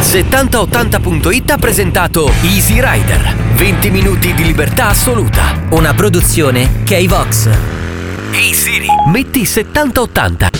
7080.it ha presentato Easy Rider. 20 minuti di libertà assoluta. Una produzione K-Vox. Ehi Siri, metti 7080.